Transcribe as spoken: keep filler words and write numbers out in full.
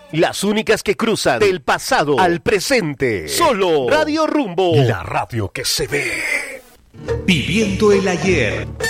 Las únicas que cruzan del pasado al presente. Solo Radio Rumbo. La radio que se ve. Viviendo el ayer.